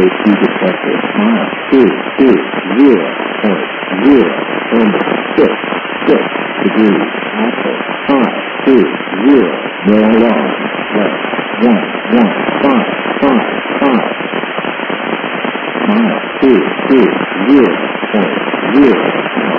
key detector. Mile 220.06 Alpha 520. More alarm. Left 11555. Mile 220.0.